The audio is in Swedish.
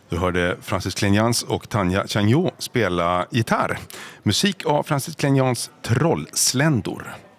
Du hörde Francis Clénians och Tanja Chagnot spela gitarr. Musik av Francis Clénians Trollsländor.